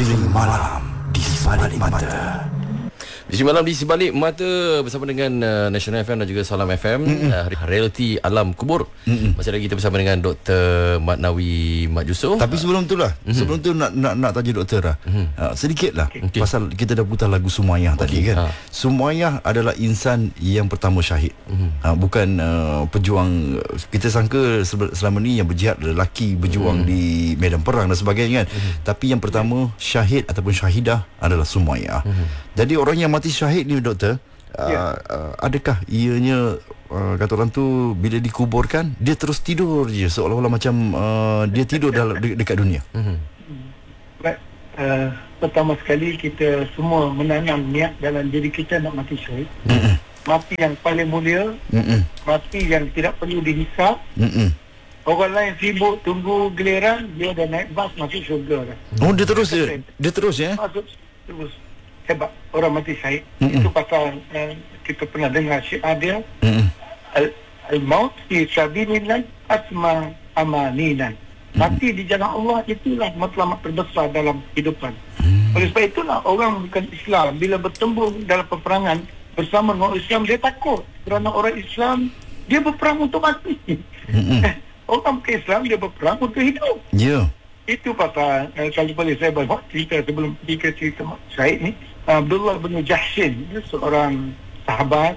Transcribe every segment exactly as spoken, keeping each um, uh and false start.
Misteri Malam di Sebalik Mata. Misteri Malam di Sebalik Mata bersama dengan uh, National F M dan juga Salam F M. uh, Realiti Alam Kubur. Mm-mm. Masih lagi kita bersama dengan Doktor Mat Nawi Mat Yusof. Tapi sebelum tu lah, mm-hmm. sebelum tu nak nak, nak tanya doktor lah, mm-hmm. uh, sedikit lah okay. Pasal kita dah putar lagu Sumayyah okay. tadi kan. ha. Sumayyah adalah insan yang pertama syahid, mm-hmm. uh, bukan uh, pejuang. Kita sangka selama ni yang berjihad lelaki berjuang mm-hmm. di medan perang dan sebagainya kan, mm-hmm. tapi yang pertama syahid ataupun syahidah adalah Sumayyah. mm-hmm. Jadi orang yang mati syahid ni doktor, yeah. uh, uh, adakah ianya uh, kata orang tu bila dikuburkan dia terus tidur je seolah-olah macam uh, dia tidur dalam de- dekat dunia? Mm-hmm. Baik, uh, pertama sekali kita semua menanam niat dalam diri kita nak mati syahid. Mm-hmm. Mati yang paling mulia, mm-hmm. mati yang tidak perlu dihisap. Mm-hmm. Orang lain sibuk tunggu giliran, dia dah naik bas masuk syurga dah. Oh, dia terus dia, dia terus ya? Masuk terus. Hebat orang mati syahid. Mm-hmm. Itu pasal uh, kita pernah dengar syiar dia, mm-hmm. Al- Al-maut fi sabilillah asma amaninan. Mm-hmm. Mati di jalan Allah itulah matlamat terbesar dalam kehidupan. Mm-hmm. Oleh sebab itulah orang bukan Islam bila bertembung dalam peperangan bersama orang Islam, dia takut kerana orang Islam dia berperang untuk mati. Mm-hmm. Orang bukan Islam dia berperang untuk hidup. Ya. Yeah. Itu pasal uh, kalau boleh saya buat cerita sebelum kita cerita syahid ni. Abdullah bin Jahshin, dia seorang sahabat.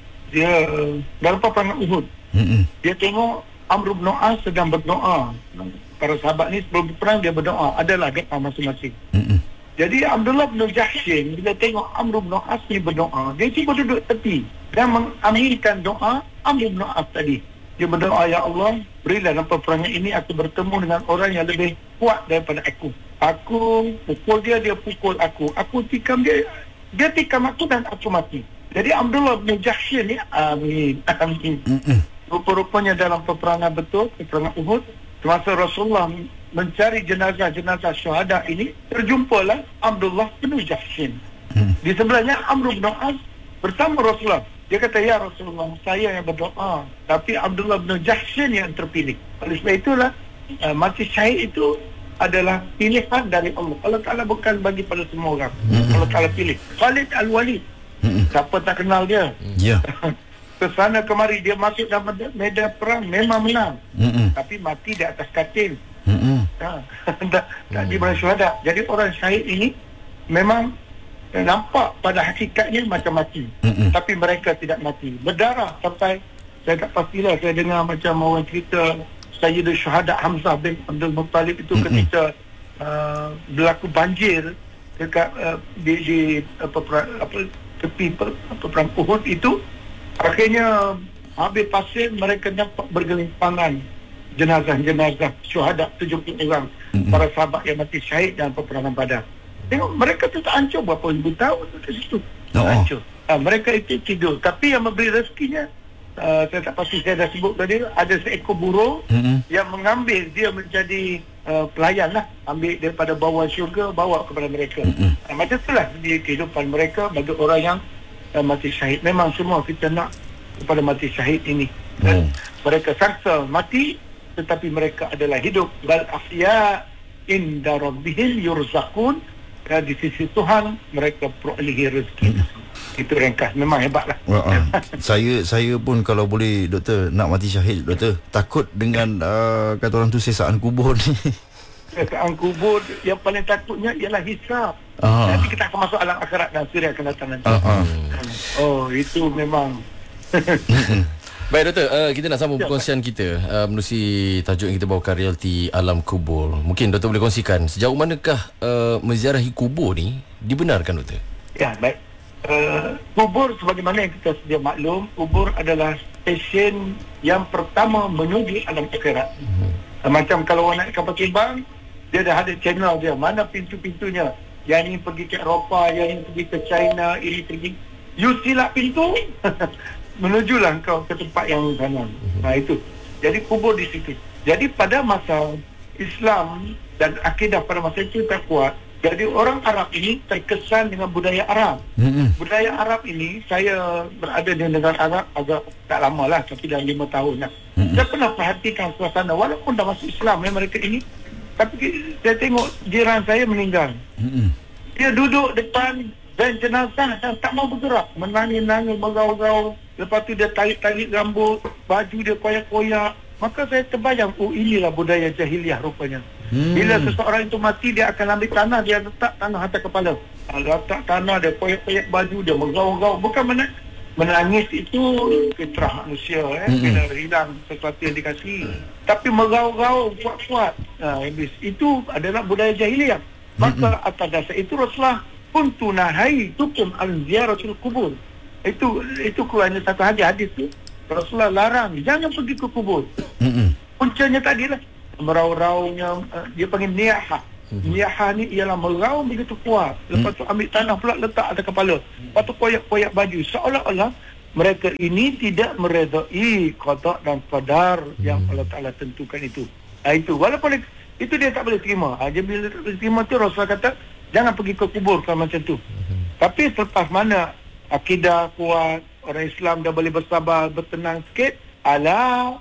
Dia uh, dalam peperangan Uhud, mm-hmm. dia tengok Amr bin As sedang berdoa. Para sahabat ni sebelum berperang dia berdoa, adalah doa masing-masing. Mm-hmm. Jadi Abdullah bin Jahshin bila tengok Amr bin As ni berdoa, dia cuba duduk tepi dan mengaminkan doa Amr bin As tadi. Dia berdoa, ya Allah, berilah dalam peperangan ini aku bertemu dengan orang yang lebih kuat daripada aku. Aku pukul dia, dia pukul aku. Aku tikam dia, dia tikam aku dan aku mati. Jadi Abdullah bin Jahshin ni, amin, amin. Rupa-rupanya dalam peperangan betul, peperangan Uhud, semasa Rasulullah mencari jenazah-jenazah syuhada ini, terjumpalah Abdullah bin Jahshin. Mm. Di sebelahnya Amr bin As bersama Rasulullah. Dia kata, ya Rasulullah, saya yang berdoa, tapi Abdullah bin Jahshin yang terpilih. Oleh sebab itulah, uh, mati syahid itu adalah pilihan dari Allah. Allah Ta'ala bukan bagi pada semua orang. Mm-hmm. Allah Ta'ala pilih. Khalid Al-Walid. Mm-hmm. Siapa tak kenal dia? Ya. Yeah. Kesana kemari, dia masuk dalam medan perang, memang menang. Mm-hmm. Tapi mati di atas katil. Mm-hmm. Ha. tak tak di mana syuhada. Jadi orang syahid ini memang nampak pada hakikatnya macam mati. Mm-hmm. Tapi mereka tidak mati. Berdarah sampai, saya tak pastilah, saya dengar macam orang cerita Sayyidul Syuhada Hamzah bin Abdul Muttalib itu mm-hmm. ketika uh, berlaku banjir dekat uh, di, di apa, apa, tepi apa, perang Uhud itu, akhirnya habis pasir mereka nampak bergelimpangan jenazah-jenazah syuhada tujuh puluh orang, mm-hmm. para sahabat yang mati syahid dalam peperangan Badar. Tengok mereka tu tak hancur berapa ribu tahun tu di situ. Tak hancur. Ha, mereka itu tidur. Tapi yang memberi rezekinya, Uh, saya tak pasti saya dah sebut tadi, ada seekor burung mm-hmm. yang mengambil dia menjadi uh, pelayan lah, ambil daripada bawah syurga bawa kepada mereka. Mm-hmm. uh, macam itulah di kehidupan mereka bagi orang yang uh, mati syahid. Memang semua kita nak kepada mati syahid ini. Dan mm. mereka saksa mati tetapi mereka adalah hidup. Bal ahya inda rabbihim yurzaqun. uh, di sisi Tuhan mereka perolehi rezeki. Mm. Itu ringkas, memang hebatlah. Well, uh, saya saya pun kalau boleh doktor nak mati syahid doktor, takut dengan uh, kata orang tu sesaan kubur ni. Sesaan kubur yang paling takutnya ialah hisab. Uh. Nanti kita akan masuk alam akhirat dan siri akan datang nanti. Uh, uh. Oh, itu memang. Baik doktor, uh, kita nak sambung perkongsian kita uh, menerusi tajuk yang kita bawakan, realiti alam kubur. Mungkin doktor boleh kongsikan sejauh manakah uh, menziarahi kubur ni dibenarkan doktor? Ya, baik. Uh, kubur sebagaimana yang kita sedia maklum, kubur adalah stesen yang pertama menuju alam akhirat. Hmm. Uh, macam kalau orang naik kapal terbang, dia dah ada channel dia, mana pintu-pintunya. Yang ini pergi ke Eropah, yang ini pergi ke China, ini pergi. You silap pintu, menujulah kau ke tempat yang sana. Hmm. Nah itu. Jadi kubur di situ. Jadi pada masa Islam dan akidah pada masa itu tak kuat. Jadi orang Arab ini terkesan dengan budaya Arab. Mm-hmm. Budaya Arab ini, saya berada di negara Arab agak tak lama lah, tapi dah lima tahun lah. Mm-hmm. Saya pernah perhatikan suasana, walaupun dah masuk Islam ya, mereka ini Tapi saya tengok jiran saya meninggal. Mm-hmm. Dia duduk depan dan jenazah dan tak mau bergerak, menangis-nangis, merau-rau. Lepas tu dia tarik-tarik rambut, baju dia koyak-koyak. Maka saya terbayang, oh inilah budaya jahiliah rupanya. Hmm. Bila seseorang itu mati, dia akan ambil tanah, dia letak tanah atas kepala. Letak tanah, dia koyak-koyak baju, dia merau-rau. Bukan menangis. Menangis itu fitrah manusia, eh? hmm. Bila hilang sesuatu yang dikasih. Tapi merau-rau, kuat-kuat. Nah, itu adalah budaya jahiliah. Maka hmm. atas dasar itu Rasulullah pun tunahai tukum al-ziaratul kubur. Itu itu keluarnya satu hadis-hadis tu. Rasulullah larang, jangan pergi ke kubur. Hmm. Puncanya tadilah merau-raunya, uh, dia panggil niyahah. Niyahah ni ialah merau begitu kuat. Lepas tu ambil tanah pula letak atas kepala. Lepas tu koyak-koyak baju. Seolah-olah mereka ini tidak meredai qada dan qadar yang Allah Ta'ala tentukan itu. Ha, itu. Walaupun itu dia tak boleh terima. Ha, dia bila tak boleh terima tu Rasulullah kata jangan pergi ke kubur kalau macam tu. Tapi selepas mana akidah kuat, orang Islam dah boleh bersabar, bertenang sikit, ala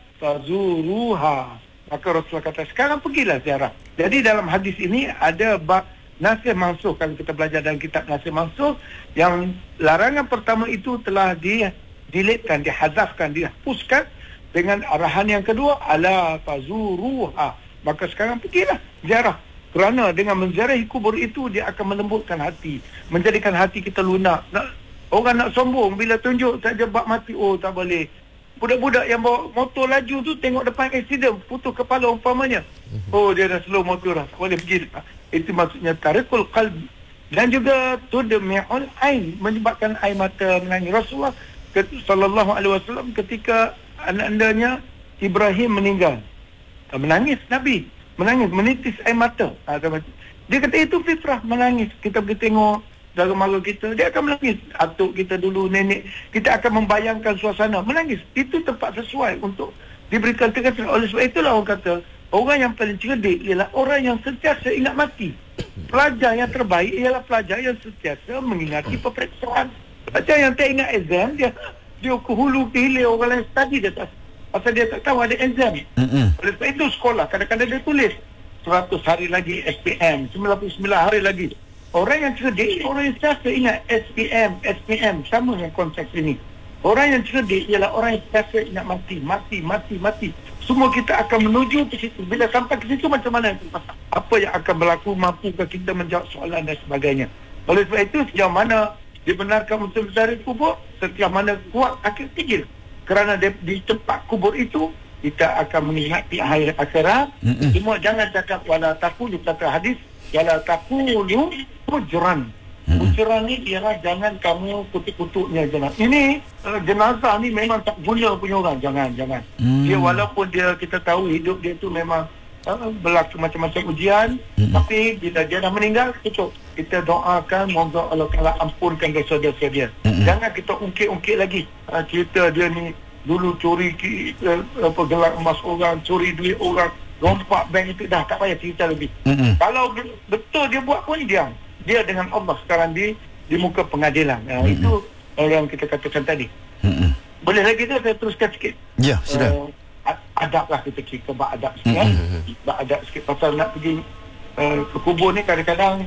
fazuruha. Maka Rasulullah kata, sekarang pergilah ziarah. Jadi dalam hadis ini ada bab nasih mansuh. Kalau kita belajar dalam kitab nasih mansuh, yang larangan pertama itu telah di, dilitkan, dihazafkan, dihapuskan dengan arahan yang kedua, ala fazuruha. Maka sekarang pergilah ziarah. Kerana dengan menziarahi kubur itu, dia akan melembutkan hati. Menjadikan hati kita lunak. Nak, orang nak sombong, bila tunjuk saja bab mati, oh tak boleh. Budak-budak yang bawa motor laju tu tengok depan accident, putus kepala umpamanya. Oh, dia dah slow motor dah, boleh pergi. Itu maksudnya tarikul qalbi. Dan juga tudmi'ul ain, menyebabkan air mata menangis. Rasulullah sallallahu alaihi wasallam ketika anak-anaknya Ibrahim meninggal, menangis Nabi, menangis, menitis air mata. Dia kata itu fitrah, menangis. Kita pergi tengok dalam mara kita, dia akan menangis. Atuk kita dulu, nenek, kita akan membayangkan suasana, menangis. Itu tempat sesuai untuk diberikan tegasan. Oleh sebab itulah orang kata, orang yang paling cerdik ialah orang yang sentiasa ingat mati. Pelajar yang terbaik ialah pelajar yang sentiasa mengingati peperiksaan. Pelajar yang tak ingat exam, dia dia ke hulu ke hilir, orang lain study dia tak, pasal dia tak tahu ada exam. Oleh sebab itu sekolah, kadang-kadang dia tulis seratus hari lagi S P M, sembilan puluh sembilan hari lagi. Orang yang cerdik, orang yang sentiasa ingat S P M, S P M, sama dengan konsep ini. Orang yang cerdik ialah orang yang sentiasa ingat mati, mati, mati, mati. Semua kita akan menuju ke situ. Bila sampai ke situ, macam mana? Apa yang akan berlaku, mampukah kita menjawab soalan dan sebagainya. Oleh sebab itu, sejauh mana dibenarkan untuk mencari kubur, sejauh mana kuat akhir tigil. Kerana di, di tempat kubur itu, kita akan mengingati akhir akhirat. Mm-hmm. Cuma jangan cakap wala taku, di kata hadis, wala takulu hujran. Hujran ni ialah jangan kamu kutuk-kutuknya jenazah. Ini uh, jenazah ni memang tak guna punya orang. Jangan, jangan. Hmm. Dia walaupun dia kita tahu hidup dia tu memang uh, berlaku macam-macam ujian, hmm. tapi bila dia dah meninggal, cukup. Kita doakan moga Allah Taala ampunkan dosa-dosa dia. Hmm. Jangan kita ungkit-ungkit lagi. Uh, cerita dia ni dulu curi uh, apa gelang emas orang, curi duit orang, rompak bank itu, dah tak payah cerita lebih. Mm-hmm. Kalau betul dia buat pun diam. Dia dengan Allah sekarang di di muka pengadilan. Nah, mm-hmm. Itu uh, yang kita katakan tadi. Mm-hmm. Boleh lagi tu saya teruskan sikit. Ya, yeah, sudah. Uh, adab lah kita cerita bab adab sikit. Mm-hmm. Bab adab sikit pasal nak pergi uh, ke kubur ni kadang-kadang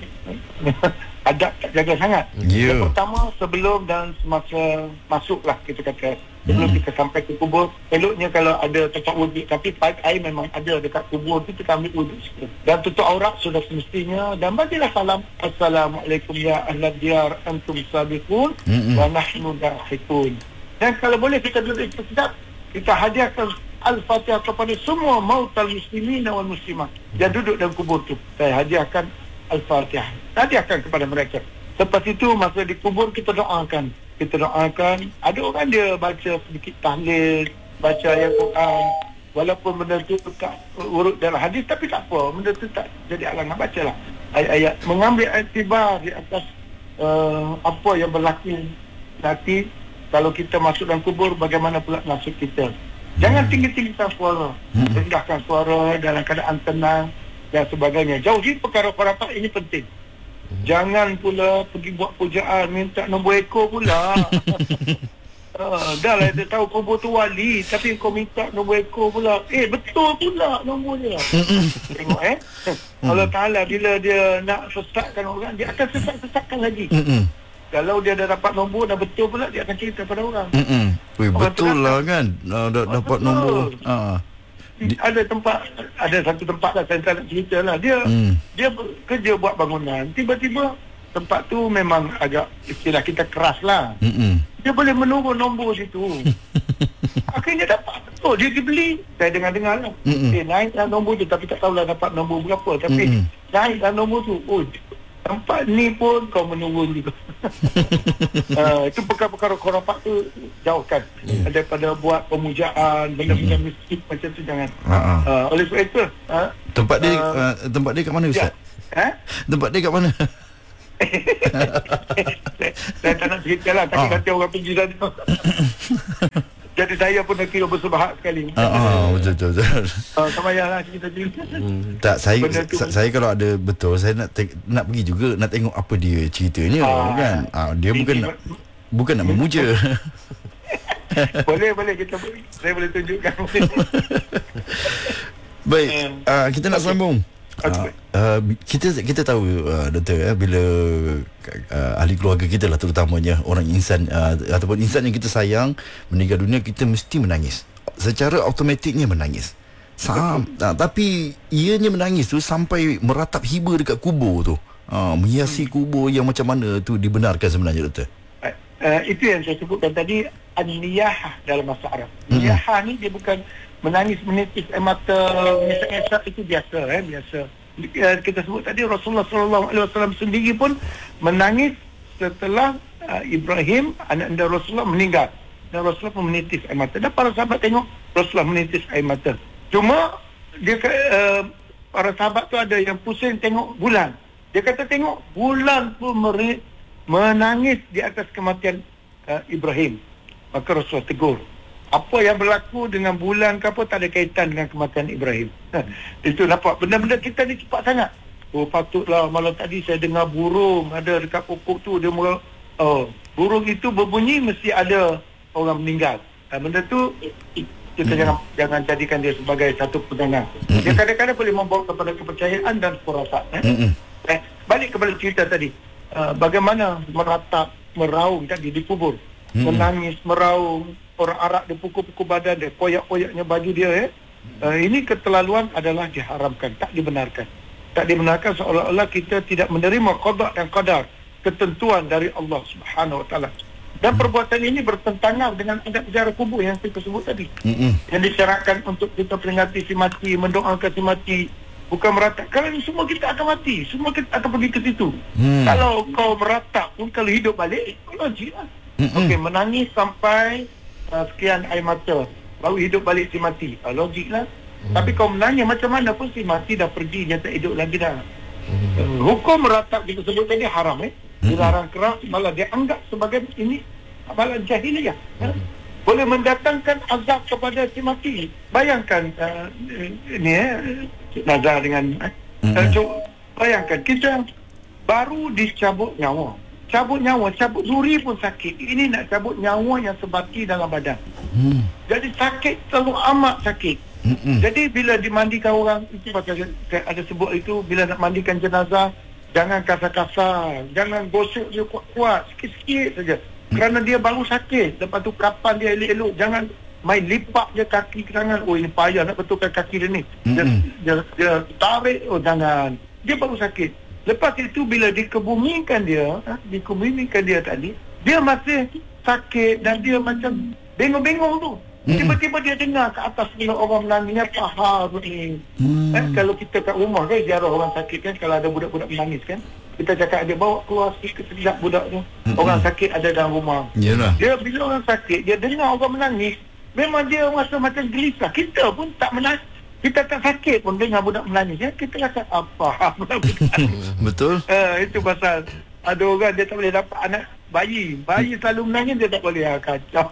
adab tak jaga sangat. Yeah. Yang pertama, sebelum dan semasa masuklah kita kata, sebelum hmm. kita sampai ke kubur, eloknya kalau ada tempat wuduk, tapi paip air memang ada dekat kubur tu, kita ambil wuduk sikit. Dan tutup aurat sudah semestinya, dan bagilah salam, Assalamualaikum ya ahlal diyar antum sabiqun hmm. wa nahnu dahikun. Dan kalau boleh kita duduk sekejap, kita hadiahkan Al-Fatihah kepada semua mautal muslimin wal muslimat yang duduk dalam kubur tu. Saya hadiahkan Al-Fatihah, hadiahkan kepada mereka. Lepas itu, masa di kubur kita doakan. Kita doakan. Ada orang dia baca sedikit tahlil, baca ayat Quran. Walaupun benda tu tak urut dalam hadis, tapi tak apa. Benda tu tak jadi alangan. Bacalah ayat-ayat. Mengambil iktibar di atas uh, apa yang berlaku nanti. Kalau kita masuk dalam kubur, bagaimana pula nasib kita. Jangan tinggi-tinggikan suara. Rendahkan suara dalam keadaan tenang dan sebagainya. Jauhi perkara-perkara ini penting. Jangan pula pergi buat pujaan, minta nombor ekor pula. Uh, dah lah dia tahu kubur tu wali, tapi kau minta nombor ekor pula. Eh betul pula nombor dia. Tengok eh. Allah Ta'ala bila dia nak sesatkan orang, dia akan sesat-sesatkan lagi. Kalau dia dah dapat nombor, dah betul pula, dia akan cerita pada orang. Weh, betul lah kan, uh, dah dapat betul. Nombor. Uh. Di, ada tempat, ada satu tempat lah saya tak nak cerita lah. Dia mm. dia kerja buat bangunan, tiba-tiba tempat tu memang agak istilah kita keras lah. Mm-mm. Dia boleh menunggu nombor situ. Akhirnya dapat. Oh, dia dibeli. Saya dengar-dengar lah. Eh, naiklah nombor tu, tapi tak tahulah dapat nombor berapa. Tapi Mm-mm. naiklah nombor tu. Oh, tempat ni pun kau menunggu juga. uh, itu perkara-perkara korafat tu jauhkan. Mm. Daripada buat pemujaan, benda-benda mm. mistik macam tu jangan. Uh-huh. Uh, oleh sebab itu. Uh, tempat dia uh, uh, tempat dia kat mana Ustaz? Ya. Ha? Tempat dia kat mana? saya, saya tak nak cerita lah. Takut nanti orang pergi dah. Jadi saya pun nak kira bersebahak sekali. Oh, oh, betul betul betul. Uh, tak payahlah cerita-cerita. Hmm, tak saya sa, saya kalau ada betul saya nak te- nak pergi juga nak tengok apa dia ceritanya ah, kan. Ah, dia bukan nak, bukan nak memuja. boleh boleh kita saya boleh tunjukkan. Baik, uh, kita nak okay. sambung. Uh, uh, kita kita tahu uh, doktor eh, bila uh, ahli keluarga kita lah terutamanya orang insan uh, ataupun insan yang kita sayang meninggal dunia, kita mesti menangis secara automatiknya menangis Sam, uh, tapi ianya menangis tu sampai meratap hiba dekat kubur tu, uh, menghiasi kubur yang macam mana tu dibenarkan sebenarnya doktor? Uh, uh, itu yang saya sebutkan tadi, an-niyahah dalam bahasa Arab. Niyahah mm-hmm. ni dia bukan menangis menitis air mata, menyesak-nyesak, itu biasa eh biasa. Uh, kita sebut tadi Rasulullah sallallahu alaihi wasallam sendiri pun menangis setelah uh, Ibrahim anak anda Rasulullah meninggal. Dan Rasulullah pun menitis air mata. Dan para sahabat tengok Rasulullah menitis air mata. Cuma dia uh, para sahabat tu ada yang pusing tengok bulan. Dia kata tengok bulan pun meri- menangis di atas kematian uh, Ibrahim. Maka Rasulullah tegur, apa yang berlaku dengan bulan ke apa tak ada kaitan dengan kematian Ibrahim. Ha, itu nampak benda-benda kita ni cepat sangat. Oh patutlah malam tadi saya dengar burung ada dekat pokok tu, dia mula, oh burung itu berbunyi mesti ada orang meninggal. Ha, benda tu kita hmm. jangan jangan jadikan dia sebagai satu pegangan. Hmm. Dia kadang-kadang boleh membawa kepada kepercayaan dan firasat. Eh? Hmm. Eh, balik kepada cerita tadi. Uh, bagaimana meratap, meraung tadi di kubur. Hmm. Menangis, meraung. Orang Arab dia pukul-pukul badan dia, koyak-koyaknya baju dia eh. Uh, ini keterlaluan adalah diharamkan, tak dibenarkan. Tak dibenarkan seolah-olah kita tidak menerima qada dan qadar, ketentuan dari Allah Subhanahu Wa Taala. Dan perbuatan ini bertentangan dengan adab ziarah kubur yang saya sebut tadi. Mm-hmm. Yang disyaratkan untuk kita peringati si mati, mendoakan si mati, bukan meratap. Kalau semua kita akan mati, semua kita akan pergi ke situ. Mm. Kalau kau meratap pun kalau hidup balik, logik lah. Mm-hmm. Okey, menangis sampai uh, sekian air mata, baru hidup balik si mati. Uh, logik lah. Mm. Tapi kau menangis macam mana pun si mati dah pergi, dia tak hidup lagi dah. Mm. Uh, hukum meratap kita sebut tadi haram eh. Dilarang keras, malah dia anggap sebagai ini amalan jahiliyah. Hmm. Boleh mendatangkan azab kepada si mati. Bayangkan uh, ini eh Nazar dengan eh, hmm. uh, bayangkan kita baru dicabut nyawa. Cabut nyawa, cabut zuri pun sakit. Ini nak cabut nyawa yang sebati dalam badan. Hmm. Jadi sakit, terlalu amat sakit. Hmm. Jadi bila dimandikan orang, itu pasal saya ada sebut itu, bila nak mandikan jenazah, jangan kasar-kasar, jangan gosok dia kuat-kuat, sikit-sikit saja. Kerana dia baru sakit, lepas tu kapan dia elok-elok, jangan main lipat je kaki ke tangan. Oh ini payah nak betulkan kaki dia ni. Dia, dia, dia tarik, oh jangan. Dia baru sakit. Lepas itu bila dikebumikan dia, ha, dikebumikan dia tadi, dia masih sakit dan dia macam bengong-bengong tu. Tiba-tiba dia dengar ke atas bila orang menangis, apa ni? Hmm. Eh, kalau kita kat rumah kan, ziarah orang sakit kan, kalau ada budak-budak menangis kan, kita cakap dia bawa keluar sikit sekejap budak tu. Hmm. Orang sakit ada dalam rumah. Yalah. Dia bila orang sakit, dia dengar orang menangis, memang dia rasa macam gelisah. Kita pun tak menangis. Kita tak sakit pun dengar budak menangis. Ya, kita rasa apa? Betul. Eh, itu pasal ada orang dia tak boleh dapat anak bayi. Bayi selalu menangis, dia tak boleh. Ha, kacau.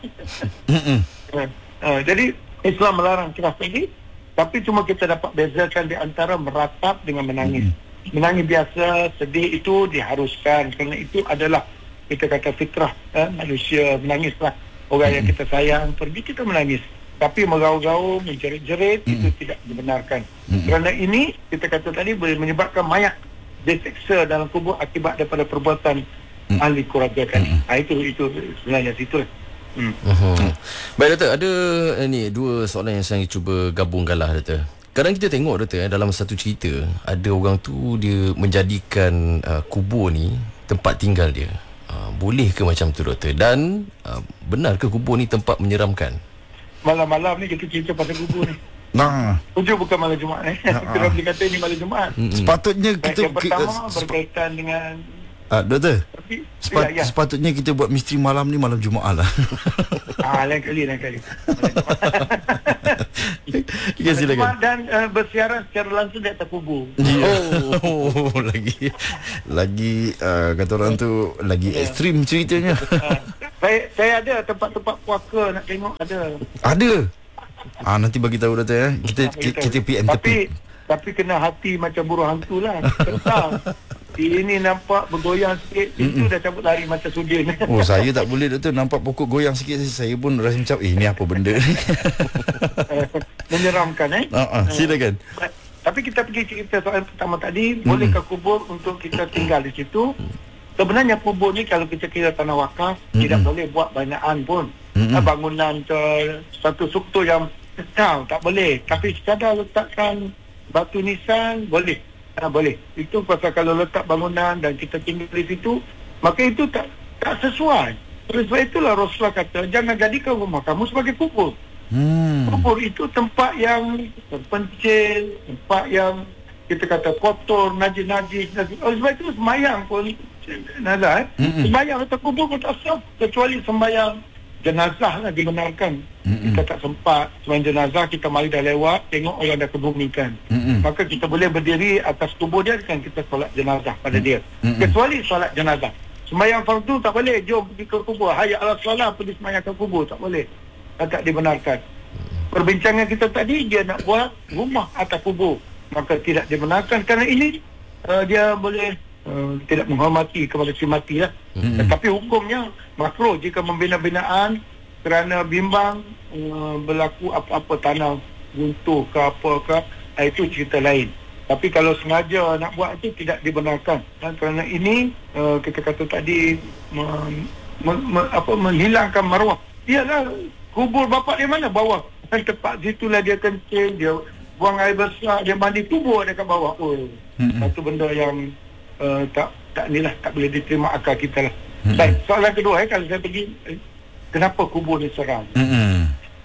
Uh, uh, jadi Islam melarang keras lagi, tapi cuma kita dapat bezakan di antara meratap dengan menangis. Mm. Menangis biasa, sedih itu diharuskan kerana itu adalah kita kata fitrah eh, manusia menangislah. orang yang kita sayang pergi, kita menangis. Tapi merau-rau, menjerit-jerit, mm-hmm. itu tidak dibenarkan. Mm-hmm. Kerana ini, kita kata tadi, boleh menyebabkan mayat diseksa dalam kubur akibat daripada perbuatan mm-hmm. ahli keluarga tadi. Mm-hmm. Ha, itu, itu sebenarnya situ. Hmm. Uh-huh. Baik doktor, ada eh, ni dua soalan yang saya cuba gabungkanlah doktor. Kadang kita tengok doktor, eh, dalam satu cerita ada orang tu dia menjadikan uh, kubur ni tempat tinggal dia. Uh, boleh ke macam tu doktor? Dan uh, benar ke kubur ni tempat menyeramkan? Malam-malam ni kita cerita pasal kubur ni. Nah, Tujuh bukan malam Jumaat eh. Kita boleh kata ini malam Jumaat. Mm-hmm. Sepatutnya kita yang pertama kita, berkaitan dengan uh, doktor. Tapi, sepat, ya, ya. sepatutnya kita buat misteri malam ni malam Jumaat lah. Ah, lain kali, lain kali. Ya, silakan. Dan uh, bersiaran secara langsung di atas kubur. Yeah. Oh, oh, lagi lagi uh, kata orang tu lagi yeah. ekstrim ceritanya. Uh, saya saya ada tempat-tempat puaka nak tengok, ada. Ada. Ah, nanti bagi tahu doktor ya. Kita kita, kita P M tapi tapi kena hati macam buruh hantu lah. Tentang ini nampak bergoyang sikit, itu dah cabut lari macam sudin. Oh, saya tak boleh doktor, nampak pokok goyang sikit saya pun rasa macam eh ni apa benda ni. Menyeramkan eh. Uh, uh, silakan. Uh, tapi kita pergi cerita soal pertama tadi, mm-hmm. bolehkah kubur untuk kita tinggal di situ? Sebenarnya kubur ni kalau kita kira tanah wakaf, mm-hmm. tidak boleh buat banaan pun. Mm-hmm. Bangunan ke satu struktur yang kekal tak boleh. Tapi sekadar letakkan batu nisan boleh. Ha, boleh. Itu pasal kalau letak bangunan dan kita tinggal di situ, maka itu tak tak sesuai. Oleh sebab itulah Rasulullah kata, jangan jadikan rumah kamu sebagai kubur. Hmm. Kubur itu tempat yang terpencil, tempat yang kita kata kotor, najis-najis. Oleh sebab itu sembahyang pun nazar, eh? mm-hmm. sembahyang atau kubur pun tak sah, kecuali sembahyang jenazah lah dibenarkan. Mm-hmm. Kita tak sempat sembahyang jenazah, kita mari dah lewat, tengok orang dah kebumikan. Mm-hmm. Maka kita boleh berdiri atas kubur dia dan kita solat jenazah pada dia. Mm-hmm. Kecuali solat jenazah. Sembahyang fardu tak boleh, jom pergi ke kubur. Hayya ala salat, pergi sembahyang ke kubur, tak boleh. Tak dibenarkan. Perbincangan kita tadi, dia nak buat rumah atas kubur, maka tidak dibenarkan. Kerana ini uh, dia boleh uh, tidak menghormati kepada si mati lah. Mm-hmm. Tetapi hukumnya makruh jika membina-binaan kerana bimbang uh, berlaku apa-apa tanah runtuh ke apa ke, itu cerita lain. Tapi kalau sengaja nak buat itu tidak dibenarkan. Dan kerana ini uh, kita kata tadi me, me, me, apa, menghilangkan maruah. Iyalah, kubur bapak dia mana? Bawah. Dan tempat situlah dia kencing, dia buang air besar, dia mandi, kubur dekat bawah. Oh, mm-hmm. satu benda yang uh, tak tak nilah, tak boleh diterima akal kita lah. Mm-hmm. Baik, soalan kedua eh, kalau saya pergi, eh, kenapa kubur ni seram? Mm-hmm.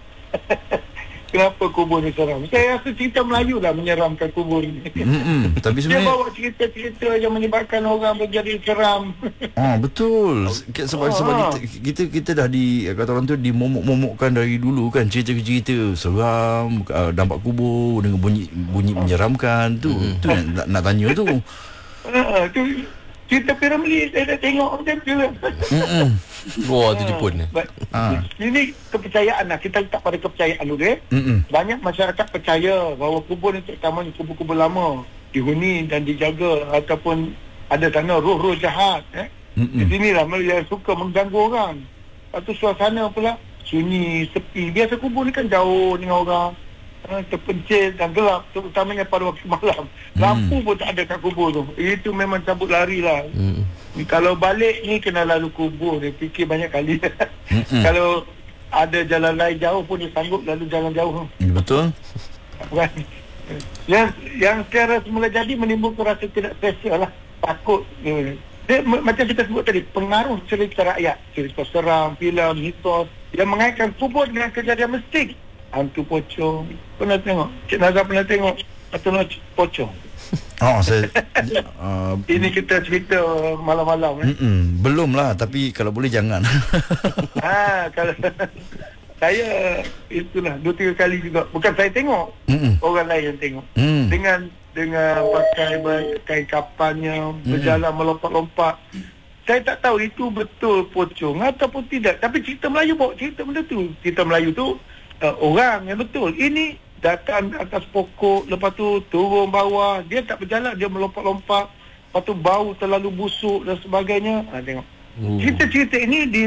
Kenapa kubur ni seram? Saya rasa cerita Melayu lah menyeramkan kubur ni. Mm-hmm. Tapi sebenarnya dia bawa cerita-cerita yang menyebabkan orang menjadi seram. Ah, betul. Sebab, sebab ah. kita, kita kita dah di, kata orang tu, dimomok-momokkan dari dulu kan, cerita-cerita seram, uh, nampak kubur dengan bunyi bunyi menyeramkan tu. Mm-hmm. Tu nak, nak tanya tu. Ah, tu cerita Piramli saya dah tengok macam tu. Hmm. Wah, tu Jepun. Ha. Ini kepercayaan lah. Kita letak pada kepercayaan dulu eh. Mm-mm. Banyak masyarakat percaya bahawa kubur ni, terutamanya kubur-kubur lama, dihuni dan dijaga, ataupun ada sana roh-roh jahat eh. Di sinilah yang suka mengganggu orang. Lepas tu suasana pula sunyi, sepi. Biasa kubur ni kan jauh dengan orang, terpencil dan gelap, terutamanya pada waktu malam. Lampu hmm. pun tak ada kat kubur tu. Itu memang cabut lari lah. Hmm. Kalau balik ni kena lalu kubur, dia fikir banyak kali. Hmm. Kalau ada jalan lain jauh pun dia sanggup lalu jalan jauh. Betul. Yang yang secara semula jadi menimbulkan rasa tidak selesa lah, takut. Dia, macam kita sebut tadi, pengaruh cerita rakyat, cerita seram, filem, mitos yang mengaitkan kubur dengan kejadian mistik. Hantu pocong. Pernah tengok? Cik Nazar pernah tengok hantu pocong? Oh, saya uh, ini kita cerita malam-malam eh? Belum lah, tapi kalau boleh jangan. Ha, kalau saya itulah dua tiga kali juga. Bukan saya tengok, Mm-mm. orang lain yang tengok. Mm. Dengan dengan pakai kain kapannya, berjalan Mm-mm. melompat-lompat. Saya tak tahu itu betul pocong ataupun tidak. Tapi cerita Melayu bawa cerita benda tu. Cerita Melayu tu Uh, orang yang betul. Ini datang atas pokok, lepas tu turun bawah, dia tak berjalan, dia melompat-lompat, lepas tu bau terlalu busuk dan sebagainya. Ha, tengok. Uh. Cerita-cerita ini di,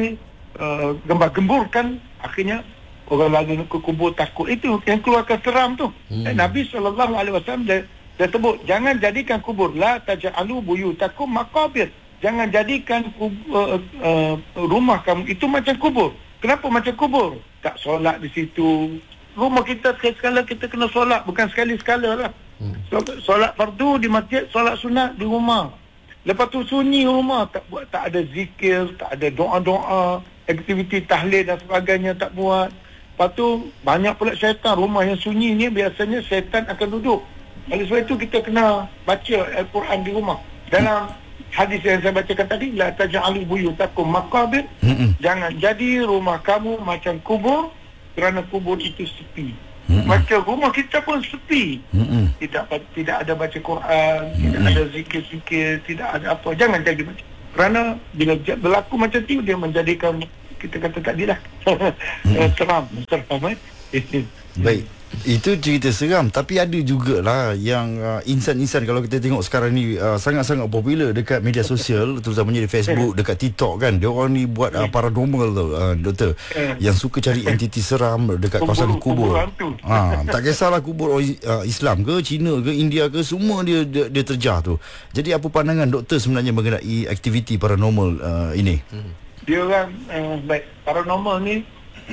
uh, gembar-gemburkan, akhirnya orang lagi ke kubur takut. Itu yang keluarkan seram tu. hmm. Nabi sallallahu alaihi wasallam dia, dia sebut, jangan jadikan kubur, la taj'alu buyutakum maqabir, jangan jadikan kubur, uh, uh, rumah kamu itu macam kubur. Kenapa macam kubur? Tak solat di situ. Rumah kita sekali-sekala kita kena solat, bukan sekali-sekala lah. hmm. Solat fardu di masjid, solat sunat di rumah. Lepas tu sunyi rumah, tak buat, tak ada zikir, tak ada doa-doa, aktiviti tahlil dan sebagainya tak buat. Lepas tu banyak pula syaitan. Rumah yang sunyi ni biasanya syaitan akan duduk. Oleh sebab itu kita kena baca Al-Quran di rumah. Dalam hadis yang saya bacakan tadi, la taj'alu buyutakum maqabir, mm-hmm. jangan jadi rumah kamu macam kubur, kerana kubur itu sepi. Mm-hmm. Macam rumah kita pun sepi. Mm-hmm. Tidak tidak ada baca Quran, mm-hmm. tidak ada zikir-zikir, tidak ada apa. Jangan jadi macam. Kerana bila berlaku macam tu, dia menjadikan, kita kata tadi lah, hmm. seram, seram eh. Baik, itu cerita seram. Tapi ada jugalah yang uh, insan-insan, kalau kita tengok sekarang ni uh, sangat-sangat popular dekat media sosial, terutamanya di Facebook, dekat TikTok kan. Dia orang ni buat uh, paranormal tu, uh, doktor, yang suka cari entiti seram dekat kubur, kawasan kubur. kubur ha, tak kisahlah kubur uh, Islam ke, Cina ke, India ke, semua dia dia, dia terjah tu. Jadi apa pandangan doktor sebenarnya mengenai aktiviti paranormal uh, ini? Hmm. Dia orang uh, baik, paranormal ni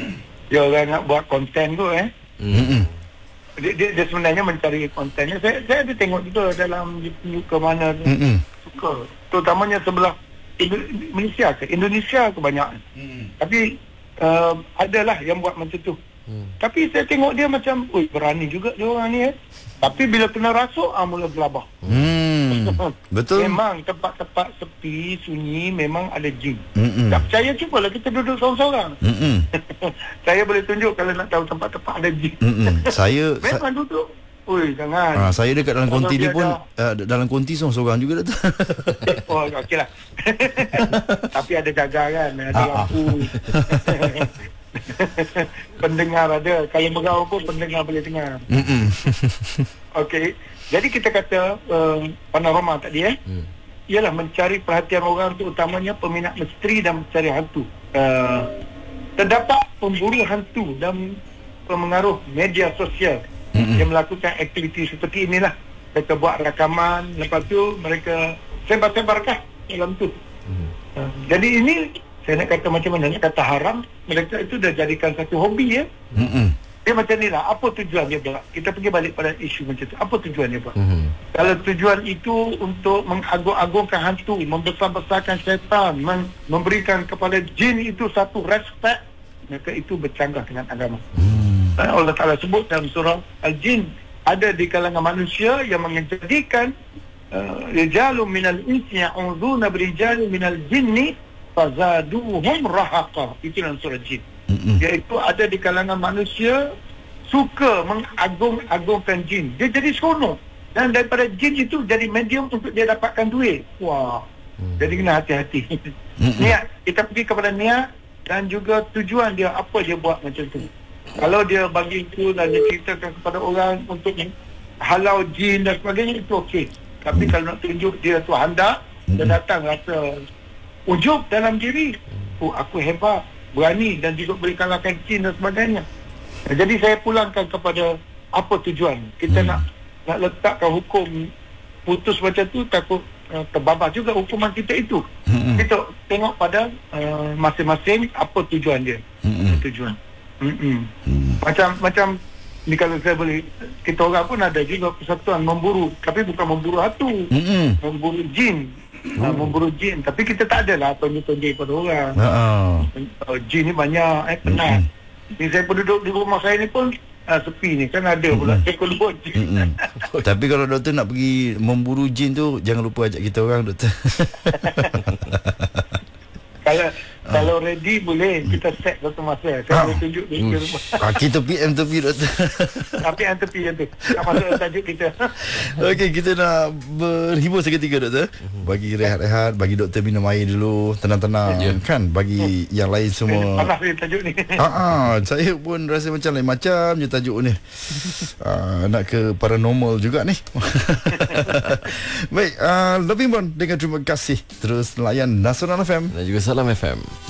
dia orang nak buat konten tu eh. Mm-hmm. Dia, dia, dia sebenarnya mencari kontennya. Saya saya ada tengok juga dalam YouTube ke mana tu. Mm-hmm. Suka. Terutamanya sebelah Indonesia ke Indonesia kebanyakan. Mm-hmm. Tapi uh, adalah yang buat macam tu. Mm. Tapi saya tengok dia macam, oi, berani juga dia orang ni eh. Tapi bila kena rasuk, ah mula gelabah. Hmm. Betul. Memang tempat-tempat sepi, sunyi, memang ada jin. Mm-mm. Tak percaya, cubalah kita duduk seorang-seorang. Saya boleh tunjuk kalau nak tahu tempat-tempat ada jin. Saya memang sa- duduk. Oi, jangan. Ah, saya dekat dalam konti ni pun uh, dalam konti seorang-seorang juga tu. Oh, okeylah. Tapi ada jaga kan, ada lampu. Pendengar ada. Kalau merau pun pendengar boleh dengar. Okey. Jadi kita kata uh, panorama tadi eh. Hmm. Ialah mencari perhatian orang tu, utamanya peminat misteri dan mencari hantu. Uh, terdapat pemburu hantu dan pengaruh media sosial hmm. yang melakukan aktiviti seperti inilah. Mereka buat rakaman, lepas tu mereka sebar-sebarkan dalam tu. Hmm. Uh, jadi ini saya nak kata macam mana, nak kata haram, mereka itu dah jadikan satu hobi ya. Mm-hmm. Dia macam ni lah, apa tujuan dia buat? Kita pergi balik pada isu macam tu, apa tujuan dia buat? Mm-hmm. Kalau tujuan itu untuk mengagung-agungkan hantu, membesar-besarkan syaitan, mem- memberikan kepada jin itu satu respect, maka itu bercanggah dengan agama. Mm-hmm. Allah Ta'ala sebut dalam surah Al-Jin, ada di kalangan manusia yang menjadikan rijalun minal insi ya'udhuna birijalun minal jinni fazaduhum rahaqa. Itu dalam surah Jin. Mm-hmm. Iaitu ada di kalangan manusia suka mengagung-agungkan jin. Dia jadi seronok. Dan daripada jin itu jadi medium untuk dia dapatkan duit. Wah. Mm-hmm. Jadi kena hati-hati. Mm-hmm. Niat. Kita pergi kepada niat dan juga tujuan dia, apa dia buat macam tu. Kalau dia bagi itu dan dia ceritakan kepada orang untuk halau jin dan sebagainya, itu okey. Tapi mm-hmm. kalau nak tunjuk dia tu handak, mm-hmm. dia datang rasa ujub dalam diri, oh, aku hebat, berani dan juga boleh kalahkan jin dan sebagainya. Jadi saya pulangkan kepada apa tujuan. Kita hmm. nak nak letakkan hukum putus macam tu, takut uh, terbabas juga hukuman kita itu. Hmm. Kita tengok pada uh, masing-masing apa tujuan dia. Hmm. Tujuan. Hmm. Hmm. Macam macam ni, kalau saya boleh, kita orang pun ada juga persatuan memburu, tapi bukan memburu hantu, hmm. memburu jin. Uh, memburu jin, tapi kita tak adalah tonjol-tonjol pada orang. Uh-uh. Uh, jin ni banyak, eh penat. Mm-hmm. Ni saya pun duduk di rumah saya ni pun uh, sepi ni, kan ada mm-hmm. pula ekor lebut jin. Mm-hmm. Tapi kalau doktor nak pergi memburu jin tu, jangan lupa ajak kita orang, doktor. Kalau uh. kalau ready boleh kita set satu masa. Saya uh. boleh tunjuk di uh. rumah. Ah, kita P M tepi, doktor. Tapi yang tepi yang tu. Tak masuk tajuk kita. Okey, kita nak berhibur seketika, doktor. Bagi rehat-rehat, bagi doktor minum air dulu, tenang-tenang, yeah. kan? Bagi yang lain semua. Panas ni tajuk ni. Ha ah, saya pun rasa macam lain macam je tajuk ni. Ah, nak ke paranormal juga ni. Baik, uh, lebih pun dengan terima kasih terus layan Nasional F M dan juga Salam F M.